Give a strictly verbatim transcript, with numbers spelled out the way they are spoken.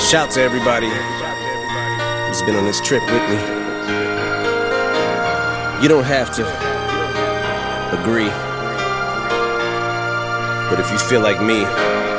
Shout to everybody who's been on this trip with me. You don't have to agree, but if you feel like me,